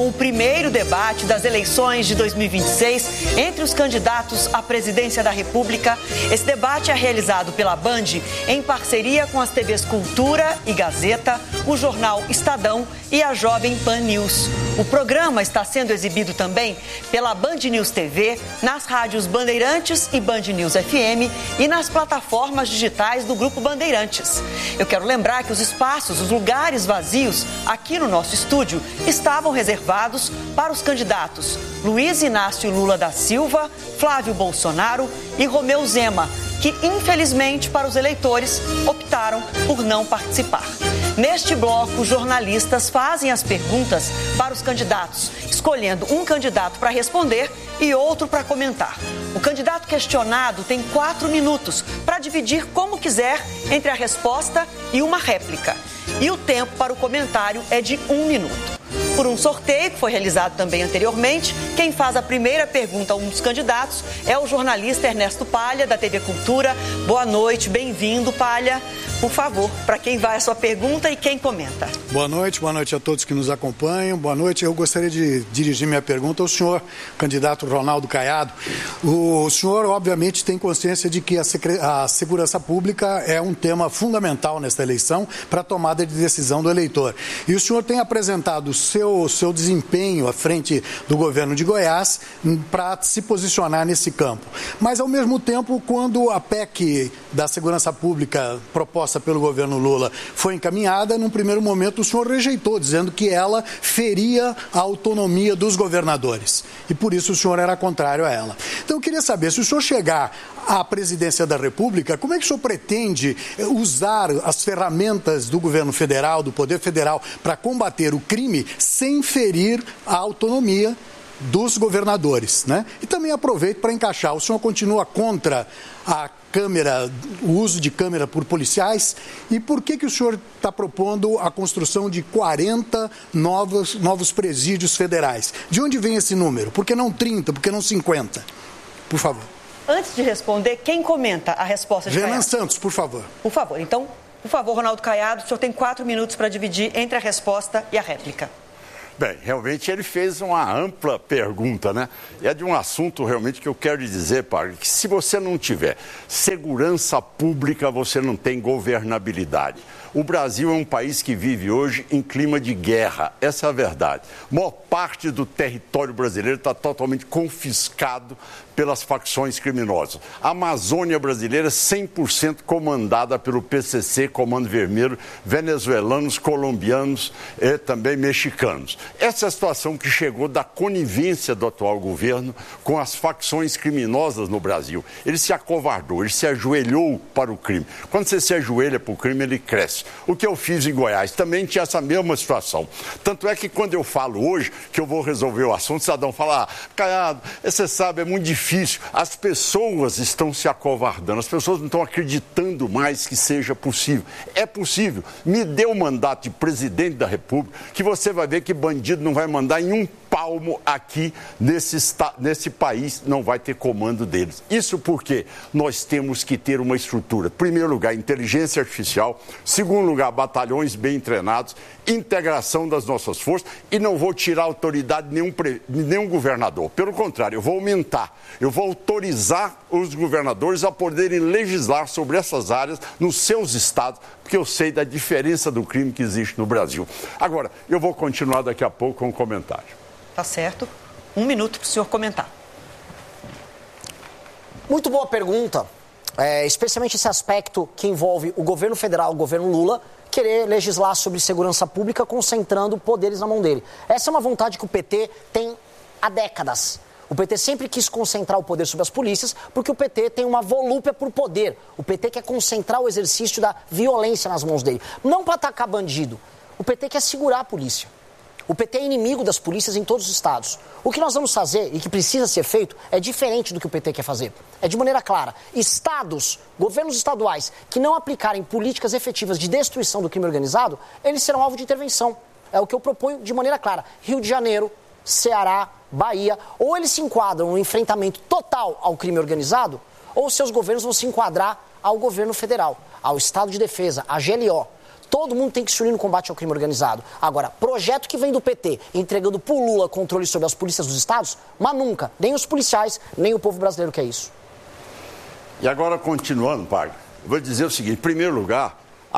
O primeiro debate das eleições de 2026 entre os candidatos à presidência da República. Esse debate é realizado pela Band em parceria com as TVs Cultura e Gazeta, o jornal Estadão e a Jovem Pan News. O programa está sendo exibido também pela Band News TV, nas rádios Bandeirantes e Band News FM e nas plataformas digitais do Grupo Bandeirantes. Eu quero lembrar que os espaços, os lugares vazios aqui no nosso estúdio estavam reservados para os candidatos Luiz Inácio Lula da Silva, Flávio Bolsonaro e Romeu Zema, que infelizmente para os eleitores optaram por não participar. Neste bloco, os jornalistas fazem as perguntas para os candidatos, escolhendo um candidato para responder e outro para comentar. O candidato questionado tem 4 minutos para dividir como quiser entre a resposta e uma réplica. E o tempo para o comentário é de 1 minuto. Por um sorteio que foi realizado também anteriormente, quem faz a primeira pergunta a um dos candidatos é o jornalista Ernesto Palha, da TV Cultura. Boa noite, bem-vindo, Palha. Por favor, para quem vai a sua pergunta e quem comenta. Boa noite a todos que nos acompanham. Boa noite, eu gostaria de dirigir minha pergunta ao senhor, candidato Ronaldo Caiado. O senhor, obviamente, tem consciência de que a segurança pública é um tema fundamental nesta eleição para a tomada de decisão do eleitor. E o senhor tem apresentado o seu desempenho à frente do governo de Goiás para se posicionar nesse campo. Mas, ao mesmo tempo, quando a PEC da segurança pública proposta pelo governo Lula foi encaminhada, num primeiro momento o senhor rejeitou, dizendo que ela feria a autonomia dos governadores. E por isso o senhor era contrário a ela. Então eu queria saber, se o senhor chegar à presidência da República, como é que o senhor pretende usar as ferramentas do governo federal, do Poder Federal, para combater o crime sem ferir a autonomia dos governadores, né? E também aproveito para encaixar, o senhor continua contra a o uso de câmera por policiais, e por que o senhor está propondo a construção de 40 novos presídios federais? De onde vem esse número? Por que não 30? Por que não 50? Por favor. Antes de responder, quem comenta a resposta de Renan Caiado? Santos, por favor. Por favor. Então, por favor, Ronaldo Caiado, o senhor tem 4 minutos para dividir entre a resposta e a réplica. Bem, realmente ele fez uma ampla pergunta, né? E é de um assunto realmente que eu quero lhe dizer, Padre, que se você não tiver segurança pública, você não tem governabilidade. O Brasil é um país que vive hoje em clima de guerra, essa é a verdade. A maior parte do território brasileiro está totalmente confiscado pelas facções criminosas. A Amazônia brasileira 100% comandada pelo PCC, Comando Vermelho, venezuelanos, colombianos e também mexicanos. Essa é a situação que chegou da conivência do atual governo com as facções criminosas no Brasil. Ele se acovardou, ele se ajoelhou para o crime. Quando você se ajoelha para o crime, ele cresce. O que eu fiz em Goiás também tinha essa mesma situação. Tanto é que quando eu falo hoje que eu vou resolver o assunto, o cidadão fala, Caiado, você sabe, é muito difícil. As pessoas estão se acovardando, as pessoas não estão acreditando mais que seja possível. É possível. Me dê o mandato de presidente da República, que você vai ver que bandido não vai mandar em um palmo aqui nesse país, não vai ter comando deles. Isso porque nós temos que ter uma estrutura. Em primeiro lugar, inteligência artificial. Segundo lugar, batalhões bem treinados, integração das nossas forças, e não vou tirar a autoridade de nenhum governador. Pelo contrário, eu vou aumentar. Eu vou autorizar os governadores a poderem legislar sobre essas áreas nos seus estados, porque eu sei da diferença do crime que existe no Brasil. Agora, eu vou continuar daqui a pouco com um comentário. Tá certo. 1 minuto para o senhor comentar. Muito boa pergunta, especialmente esse aspecto que envolve o governo federal, o governo Lula, querer legislar sobre segurança pública concentrando poderes na mão dele. Essa é uma vontade que o PT tem há décadas. O PT sempre quis concentrar o poder sobre as polícias porque o PT tem uma volúpia por poder. O PT quer concentrar o exercício da violência nas mãos dele. Não para atacar bandido. O PT quer segurar a polícia. O PT é inimigo das polícias em todos os estados. O que nós vamos fazer e que precisa ser feito é diferente do que o PT quer fazer. É de maneira clara. Estados, governos estaduais que não aplicarem políticas efetivas de destruição do crime organizado, eles serão alvo de intervenção. É o que eu proponho de maneira clara. Rio de Janeiro, Ceará, Bahia, ou eles se enquadram no enfrentamento total ao crime organizado, ou seus governos vão se enquadrar ao governo federal, ao Estado de Defesa, à GLO. Todo mundo tem que se unir no combate ao crime organizado. Agora, projeto que vem do PT, entregando pro Lula controle sobre as polícias dos estados, mas nunca, nem os policiais, nem o povo brasileiro quer isso. E agora, continuando, Pag, vou dizer o seguinte, em primeiro lugar,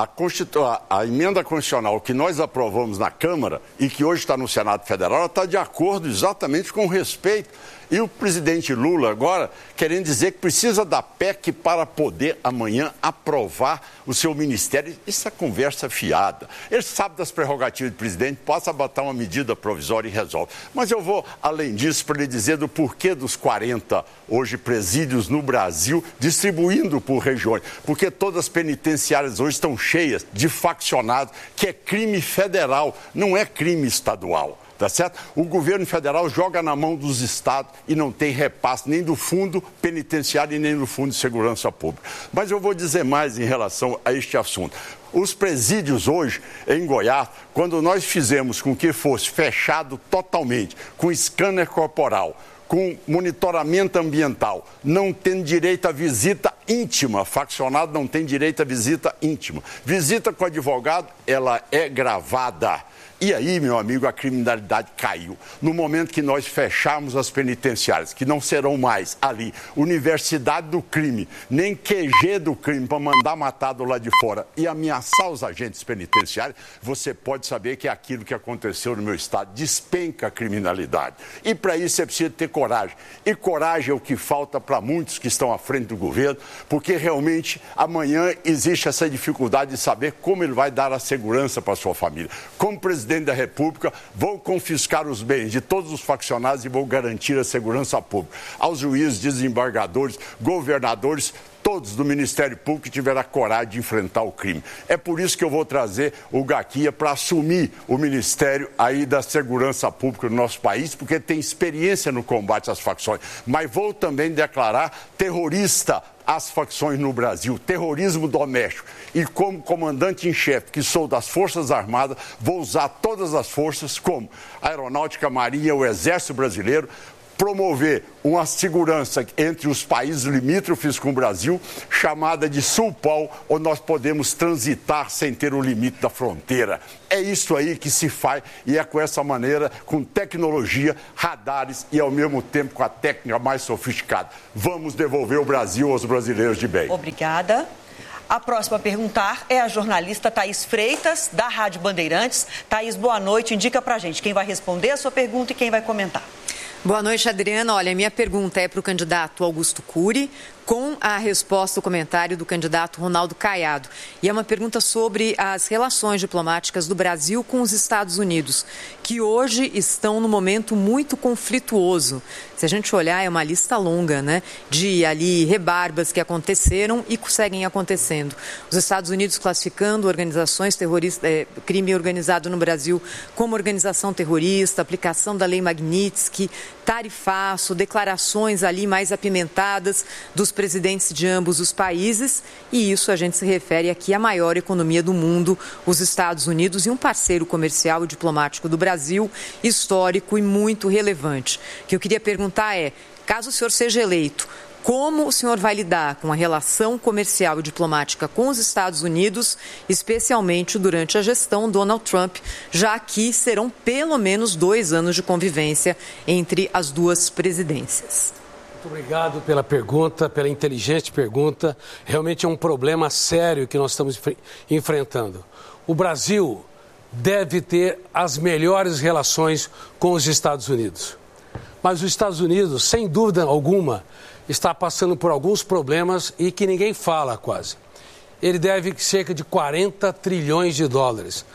a emenda constitucional que nós aprovamos na Câmara e que hoje está no Senado Federal, está de acordo exatamente com o respeito. E o presidente Lula agora querendo dizer que precisa da PEC para poder amanhã aprovar o seu ministério. Isso é conversa fiada. Ele sabe das prerrogativas do presidente, possa botar uma medida provisória e resolve. Mas eu vou, além disso, para lhe dizer do porquê dos 40 hoje presídios no Brasil, distribuindo por regiões. Porque todas as penitenciárias hoje estão cheias de faccionados, que é crime federal, não é crime estadual. Tá certo? O governo federal joga na mão dos estados e não tem repasse nem do fundo penitenciário e nem do fundo de segurança pública. Mas eu vou dizer mais em relação a este assunto. Os presídios hoje, em Goiás, quando nós fizemos com que fosse fechado totalmente, com scanner corporal, com monitoramento ambiental, não tendo direito à visita íntima, faccionado não tem direito à visita íntima. Visita com advogado, ela é gravada. E aí, meu amigo, a criminalidade caiu. No momento que nós fecharmos as penitenciárias, que não serão mais ali universidade do crime, nem QG do crime para mandar matar do lado de fora e ameaçar os agentes penitenciários, você pode saber que aquilo que aconteceu no meu estado despenca a criminalidade. E para isso você precisa ter coragem. E coragem é o que falta para muitos que estão à frente do governo, porque realmente amanhã existe essa dificuldade de saber como ele vai dar a segurança para a sua família. Como presidente da República, vou confiscar os bens de todos os faccionados e vou garantir a segurança pública. Aos juízes, desembargadores, governadores, todos do Ministério Público que tiveram a coragem de enfrentar o crime. É por isso que eu vou trazer o Gaquia para assumir o Ministério aí da Segurança Pública do nosso país, porque tem experiência no combate às facções. Mas vou também declarar terrorista as facções no Brasil, terrorismo doméstico. E como comandante em chefe, que sou das Forças Armadas, vou usar todas as forças, como a Aeronáutica, Marinha, o Exército Brasileiro, promover uma segurança entre os países limítrofes com o Brasil, chamada de Sulpol, onde nós podemos transitar sem ter o limite da fronteira. É isso aí que se faz e é com essa maneira, com tecnologia, radares e ao mesmo tempo com a técnica mais sofisticada. Vamos devolver o Brasil aos brasileiros de bem. Obrigada. A próxima a perguntar é a jornalista Thaís Freitas, da Rádio Bandeirantes. Thaís, boa noite. Indica pra gente quem vai responder a sua pergunta e quem vai comentar. Boa noite, Adriana. Olha, minha pergunta é para o candidato Augusto Cury, com a resposta, o comentário do candidato Ronaldo Caiado. E é uma pergunta sobre as relações diplomáticas do Brasil com os Estados Unidos, que hoje estão num momento muito conflituoso. Se a gente olhar, é uma lista longa, né, de ali rebarbas que aconteceram e seguem acontecendo. Os Estados Unidos classificando organizações terroristas, crime organizado no Brasil como organização terrorista, aplicação da lei Magnitsky, tarifaço, declarações ali mais apimentadas dos presidentes de ambos os países, e isso a gente se refere aqui à maior economia do mundo, os Estados Unidos, e um parceiro comercial e diplomático do Brasil, histórico e muito relevante. O que eu queria perguntar é, caso o senhor seja eleito, como o senhor vai lidar com a relação comercial e diplomática com os Estados Unidos, especialmente durante a gestão Donald Trump, já que serão pelo menos 2 anos de convivência entre as duas presidências? Muito obrigado pela pergunta, pela inteligente pergunta. Realmente é um problema sério que nós estamos enfrentando. O Brasil deve ter as melhores relações com os Estados Unidos. Mas os Estados Unidos, sem dúvida alguma, está passando por alguns problemas e que ninguém fala quase. Ele deve cerca de 40 trilhões de dólares,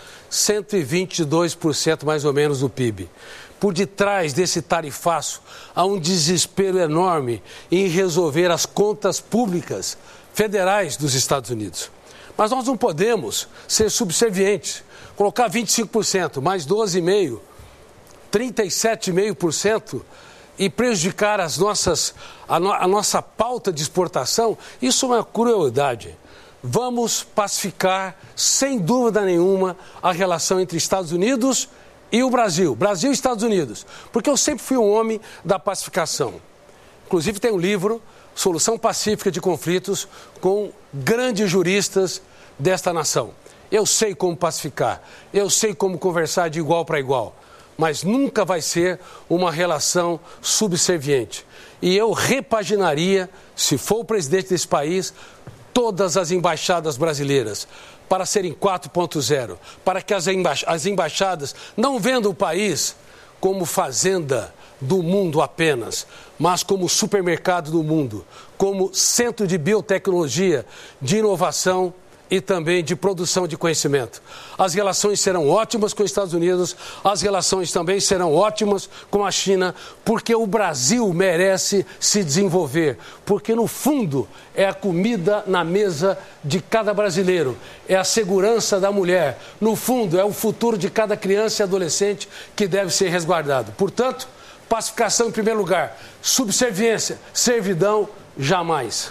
122% mais ou menos do PIB. Por detrás desse tarifaço, há um desespero enorme em resolver as contas públicas federais dos Estados Unidos. Mas nós não podemos ser subservientes, colocar 25%, mais 12,5%, 37,5% e prejudicar a nossa pauta de exportação. Isso é uma crueldade. Vamos pacificar, sem dúvida nenhuma, a relação entre Estados Unidos e o Brasil. Brasil e Estados Unidos. Porque eu sempre fui um homem da pacificação. Inclusive tem um livro, Solução Pacífica de Conflitos, com grandes juristas desta nação. Eu sei como pacificar, eu sei como conversar de igual para igual, mas nunca vai ser uma relação subserviente. E eu repaginaria, se for o presidente desse país, todas as embaixadas brasileiras para serem 4.0, para que as embaixadas não vendam o país como fazenda do mundo apenas, mas como supermercado do mundo, como centro de biotecnologia, de inovação e também de produção de conhecimento. As relações serão ótimas com os Estados Unidos, as relações também serão ótimas com a China, porque o Brasil merece se desenvolver, porque no fundo é a comida na mesa de cada brasileiro, é a segurança da mulher, no fundo é o futuro de cada criança e adolescente que deve ser resguardado. Portanto, pacificação em primeiro lugar, subserviência, servidão, jamais.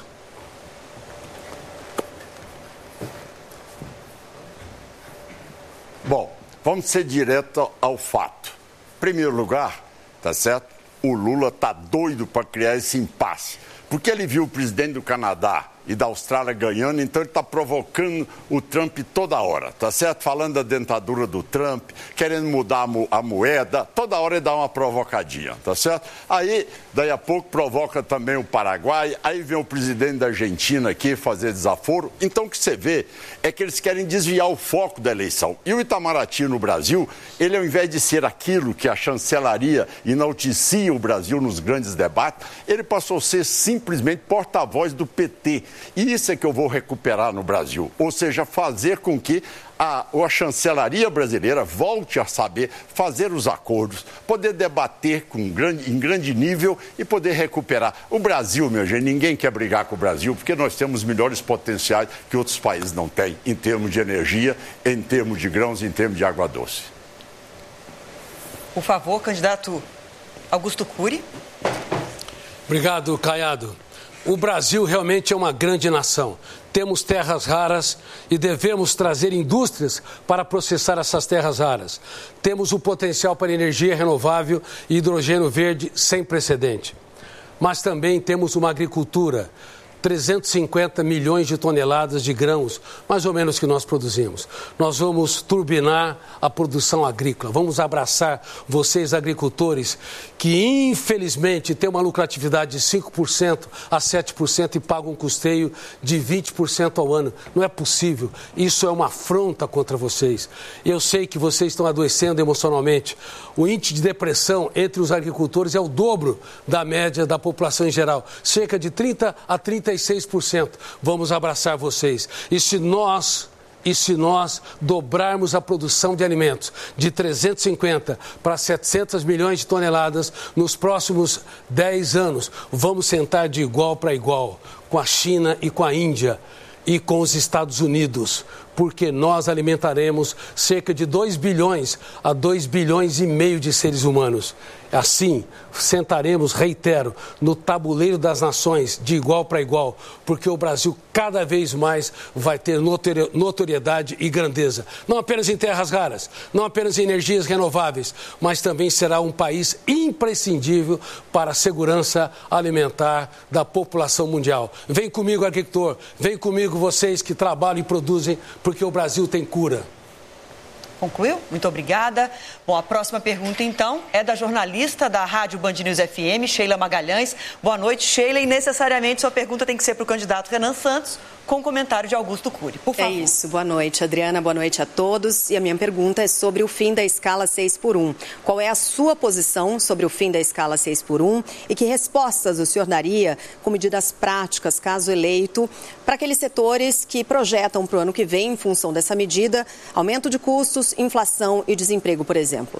Bom, vamos ser direto ao fato. Em primeiro lugar, tá certo? O Lula tá doido para criar esse impasse. Porque ele viu o presidente do Canadá e da Austrália ganhando, então ele está provocando o Trump toda hora, tá certo? Falando da dentadura do Trump, querendo mudar a moeda, toda hora ele dá uma provocadinha, tá certo? Aí, daí a pouco, provoca também o Paraguai, aí vem o presidente da Argentina aqui fazer desaforo. Então o que você vê é que eles querem desviar o foco da eleição. E o Itamaraty no Brasil, ele ao invés de ser aquilo que a chancelaria enaltecia o Brasil nos grandes debates, ele passou a ser simplesmente porta-voz do PT. E isso é que eu vou recuperar no Brasil, ou seja, fazer com que a chancelaria brasileira volte a saber fazer os acordos, poder debater em grande nível e poder recuperar. O Brasil, meu gente, ninguém quer brigar com o Brasil, porque nós temos melhores potenciais que outros países não têm, em termos de energia, em termos de grãos, em termos de água doce. Por favor, candidato Augusto Cury. Obrigado, Caiado. O Brasil realmente é uma grande nação. Temos terras raras e devemos trazer indústrias para processar essas terras raras. Temos o potencial para energia renovável e hidrogênio verde sem precedente. Mas também temos uma agricultura, 350 milhões de toneladas de grãos, mais ou menos que nós produzimos. Nós vamos turbinar a produção agrícola, vamos abraçar vocês agricultores que infelizmente têm uma lucratividade de 5% a 7% e pagam um custeio de 20% ao ano. Não é possível, isso é uma afronta contra vocês. Eu sei que vocês estão adoecendo emocionalmente. O índice de depressão entre os agricultores é o dobro da média da população em geral, cerca de 30 a 36%. Vamos abraçar vocês. E se nós dobrarmos a produção de alimentos de 350 para 700 milhões de toneladas nos próximos 10 anos, vamos sentar de igual para igual com a China e com a Índia e com os Estados Unidos, porque nós alimentaremos cerca de 2 bilhões a 2,5 bilhões de seres humanos. Assim, sentaremos, reitero, no tabuleiro das nações de igual para igual, porque o Brasil cada vez mais vai ter notoriedade e grandeza. Não apenas em terras raras, não apenas em energias renováveis, mas também será um país imprescindível para a segurança alimentar da população mundial. Vem comigo, agricultor, vem comigo vocês que trabalham e produzem, porque o Brasil tem cura. Concluiu? Muito obrigada. Bom, a próxima pergunta, então, é da jornalista da Rádio Band News FM, Sheila Magalhães. Boa noite, Sheila. E necessariamente sua pergunta tem que ser para o candidato Renan Santos, com comentário de Augusto Cury. Por favor. É isso. Boa noite, Adriana. Boa noite a todos. E a minha pergunta é sobre o fim da escala 6x1. Qual é a sua posição sobre o fim da escala 6x1 e que respostas o senhor daria com medidas práticas, caso eleito, para aqueles setores que projetam para o ano que vem, em função dessa medida, aumento de custos, inflação e desemprego, por exemplo?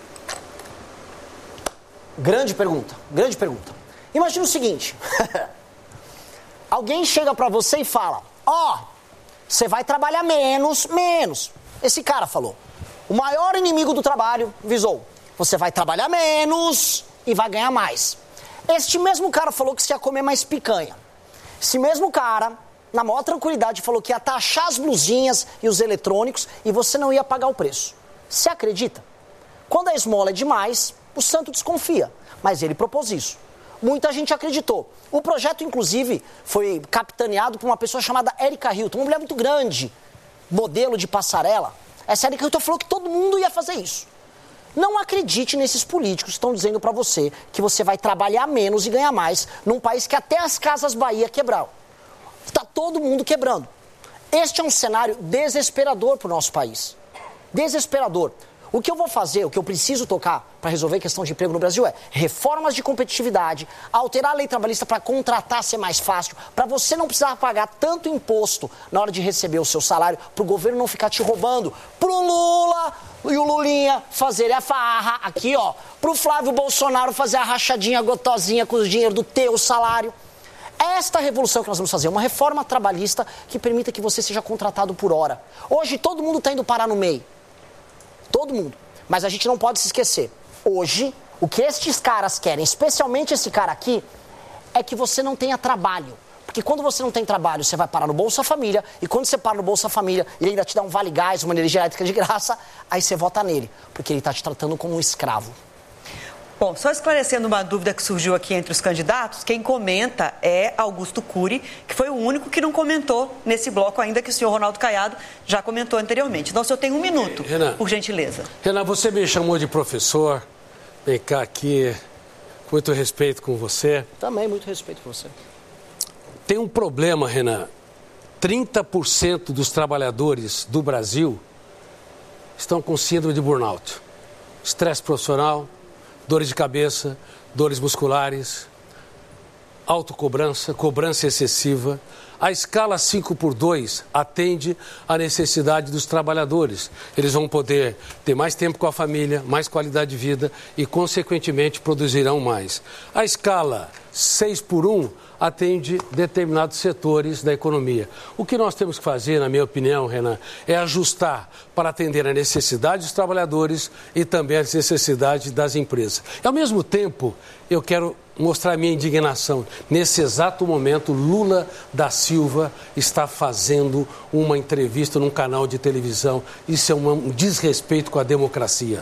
Grande pergunta, grande pergunta. Imagina o seguinte, alguém chega pra você e fala, você vai trabalhar menos. Esse cara falou, o maior inimigo do trabalho visou, você vai trabalhar menos e vai ganhar mais. Este mesmo cara falou que você ia comer mais picanha. Esse mesmo cara, na maior tranquilidade, falou que ia taxar as blusinhas e os eletrônicos e você não ia pagar o preço. Você acredita? Quando a esmola é demais, o santo desconfia. Mas ele propôs isso. Muita gente acreditou. O projeto, inclusive, foi capitaneado por uma pessoa chamada Erika Hilton, uma mulher muito grande modelo de passarela. Essa Érica Hilton falou que todo mundo ia fazer isso. Não acredite nesses políticos que estão dizendo para você que você vai trabalhar menos e ganhar mais num país que até as Casas Bahia quebraram. Está todo mundo quebrando. Este é um cenário desesperador para o nosso país. Desesperador. O que eu vou fazer, o que eu preciso tocar para resolver a questão de emprego no Brasil é reformas de competitividade, alterar a lei trabalhista para contratar ser mais fácil, para você não precisar pagar tanto imposto na hora de receber o seu salário, para o governo não ficar te roubando, para o Lula e o Lulinha fazerem a farra aqui, ó, para o Flávio Bolsonaro fazer a rachadinha gotosinha com o dinheiro do teu salário. Esta revolução que nós vamos fazer, uma reforma trabalhista que permita que você seja contratado por hora. Hoje todo mundo está indo parar no MEI. Todo mundo. Mas a gente não pode se esquecer. Hoje, o que estes caras querem, especialmente esse cara aqui, é que você não tenha trabalho. Porque quando você não tem trabalho, você vai parar no Bolsa Família, e quando você para no Bolsa Família, ele ainda te dá um vale gás, uma energia elétrica de graça, aí você vota nele, porque ele está te tratando como um escravo. Bom, só esclarecendo uma dúvida que surgiu aqui entre os candidatos, quem comenta é Augusto Cury, que foi o único que não comentou nesse bloco, ainda que o senhor Ronaldo Caiado já comentou anteriormente. Então, o senhor tem um minuto, Renan, por gentileza. Renan, você me chamou de professor, vem cá aqui, com muito respeito com você. Também muito respeito por você. Tem um problema, Renan. 30% dos trabalhadores do Brasil estão com síndrome de burnout. Estresse profissional, dores de cabeça, dores musculares, autocobrança, cobrança excessiva. A escala 5x2 atende à necessidade dos trabalhadores. Eles vão poder ter mais tempo com a família, mais qualidade de vida e, consequentemente, produzirão mais. A escala 6x1 atende determinados setores da economia. O que nós temos que fazer, na minha opinião, Renan, é ajustar para atender a necessidade dos trabalhadores e também as necessidades das empresas. E, ao mesmo tempo, eu quero mostrar a minha indignação. Nesse exato momento, Lula da Silva está fazendo uma entrevista num canal de televisão. Isso é um desrespeito com a democracia.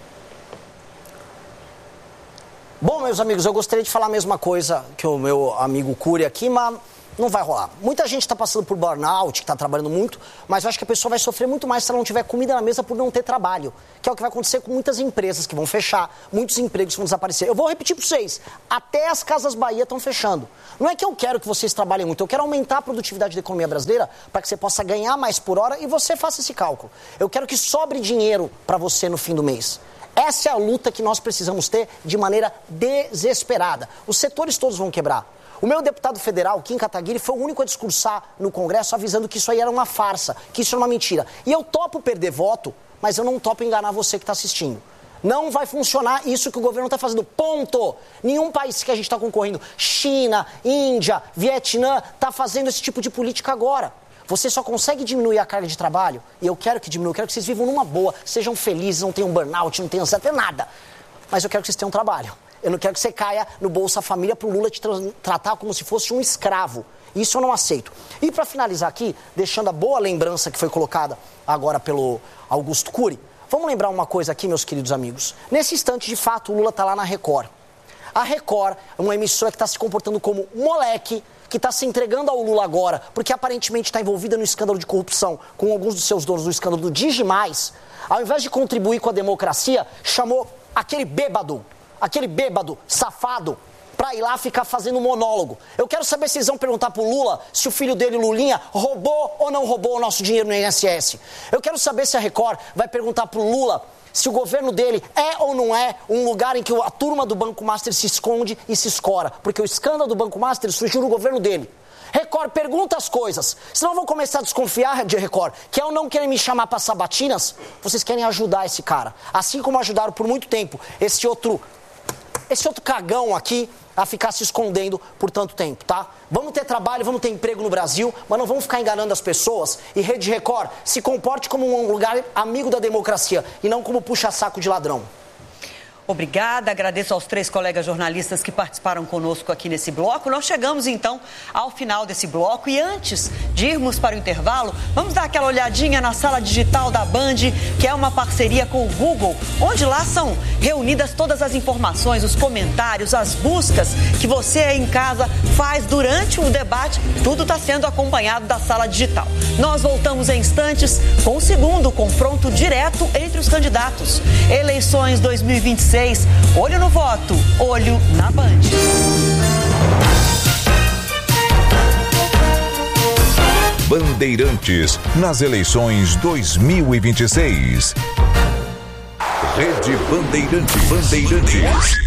Bom, meus amigos, eu gostaria de falar a mesma coisa que o meu amigo Cury aqui, mas não vai rolar. Muita gente está passando por burnout, que está trabalhando muito, mas eu acho que a pessoa vai sofrer muito mais se ela não tiver comida na mesa por não ter trabalho, que é o que vai acontecer com muitas empresas que vão fechar, muitos empregos vão desaparecer. Eu vou repetir para vocês, até as Casas Bahia estão fechando. Não é que eu quero que vocês trabalhem muito, eu quero aumentar a produtividade da economia brasileira para que você possa ganhar mais por hora e você faça esse cálculo. Eu quero que sobre dinheiro para você no fim do mês. Essa é a luta que nós precisamos ter de maneira desesperada. Os setores todos vão quebrar. O meu deputado federal, Kim Kataguiri, foi o único a discursar no Congresso avisando que isso aí era uma farsa, que isso era uma mentira. E eu topo perder voto, mas eu não topo enganar você que está assistindo. Não vai funcionar isso que o governo está fazendo. Ponto! Nenhum país que a gente está concorrendo, China, Índia, Vietnã, está fazendo esse tipo de política agora. Você só consegue diminuir a carga de trabalho, e eu quero que diminua, eu quero que vocês vivam numa boa, sejam felizes, não tenham burnout, não tenham até nada. Mas eu quero que vocês tenham trabalho. Eu não quero que você caia no Bolsa Família para o Lula te tratar como se fosse um escravo. Isso eu não aceito. E para finalizar aqui, deixando a boa lembrança que foi colocada agora pelo Augusto Cury, vamos lembrar uma coisa aqui, meus queridos amigos. Nesse instante, de fato, o Lula está lá na Record. A Record é uma emissora que está se comportando como moleque, que está se entregando ao Lula agora, porque aparentemente está envolvida no escândalo de corrupção com alguns dos seus donos do escândalo do Digimais, ao invés de contribuir com a democracia, chamou aquele bêbado safado, para ir lá ficar fazendo monólogo. Eu quero saber se eles vão perguntar pro Lula se o filho dele, Lulinha, roubou ou não roubou o nosso dinheiro no INSS. Eu quero saber se a Record vai perguntar pro Lula se o governo dele é ou não é um lugar em que a turma do Banco Master se esconde e se escora. Porque o escândalo do Banco Master surgiu no governo dele. Record, pergunta as coisas. Senão vão começar a desconfiar de Record. Que eu não quero me chamar para sabatinas. Vocês querem ajudar esse cara. Assim como ajudaram por muito tempo esse outro cagão aqui a ficar se escondendo por tanto tempo, tá? Vamos ter trabalho, vamos ter emprego no Brasil, mas não vamos ficar enganando as pessoas. E Rede Record, se comporte como um lugar amigo da democracia e não como puxa-saco de ladrão. Obrigada, agradeço aos 3 colegas jornalistas que participaram conosco aqui nesse bloco. Nós chegamos, então, ao final desse bloco e antes de irmos para o intervalo, vamos dar aquela olhadinha na sala digital da Band, que é uma parceria com o Google, onde lá são reunidas todas as informações, os comentários, as buscas que você aí em casa faz durante o debate. Tudo está sendo acompanhado da sala digital. Nós voltamos em instantes com o segundo confronto direto entre os candidatos. Eleições 2026. Olho no voto, olho na Band. Bandeirantes nas eleições 2026. Rede Bandeirantes.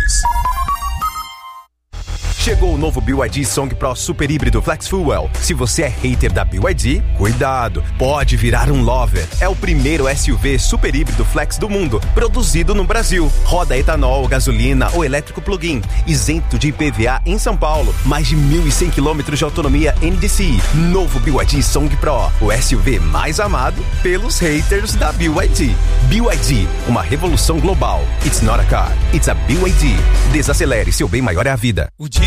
Chegou o novo BYD Song Pro Super Híbrido Flex Fuel. Se você é hater da BYD, cuidado, pode virar um lover. É o primeiro SUV super híbrido flex do mundo, produzido no Brasil. Roda etanol, gasolina ou elétrico plug-in, isento de IPVA em São Paulo. Mais de 1.100 km de autonomia NDCi. Novo BYD Song Pro, o SUV mais amado pelos haters da BYD. BYD, uma revolução global. It's not a car, it's a BYD. Desacelere, seu bem maior é a vida. O dia